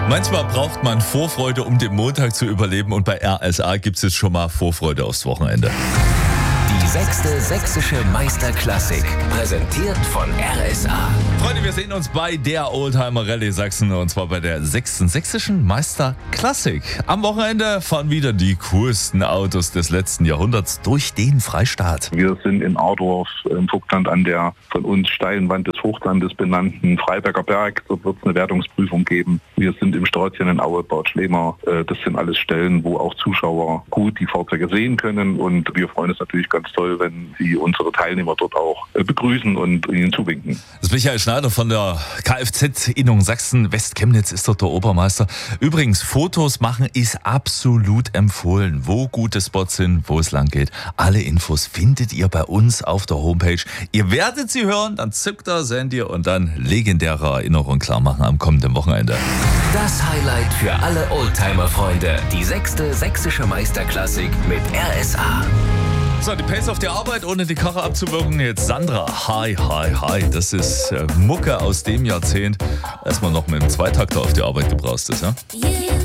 Manchmal braucht man Vorfreude, um den Montag zu überleben, und bei RSA gibt es jetzt schon mal Vorfreude aufs Wochenende. Die 6. Sächsische Meisterklassik, präsentiert von RSA. Freunde, wir sehen uns bei der Oldtimer Rallye Sachsen, und zwar bei der 6. Sächsischen Meisterklassik. Am Wochenende fahren wieder die coolsten Autos des letzten Jahrhunderts durch den Freistaat. Wir sind in Ardorf im Vogtland an der von uns steilen Wand des Hochlandes benannten Freiberger Berg. Dort wird es eine Wertungsprüfung geben. Wir sind im Sträutzchen in Aue, Bad Schlema. Das sind alles Stellen, wo auch Zuschauer gut die Fahrzeuge sehen können, und wir freuen uns natürlich ganz toll, wenn Sie unsere Teilnehmer dort auch begrüßen und ihnen zuwinken. Das ist Michael Schneider von der Kfz-Innung Sachsen. Westchemnitz ist dort der Obermeister. Übrigens, Fotos machen ist absolut empfohlen. Wo gute Spots sind, wo es lang geht. Alle Infos findet ihr bei uns auf der Homepage. Ihr werdet sie hören, dann zückt er, sendet ihr und dann legendäre Erinnerungen klar machen am kommenden Wochenende. Das Highlight für alle Oldtimer-Freunde. Die 6. Sächsische Meisterklassik mit RSA. So, die Pace auf die Arbeit, ohne die Karre abzuwürgen. Jetzt Sandra. Hi, hi, hi. Das ist Mucke aus dem Jahrzehnt, als man noch mit dem Zweitakter auf die Arbeit gebraust ist, ja? Yeah.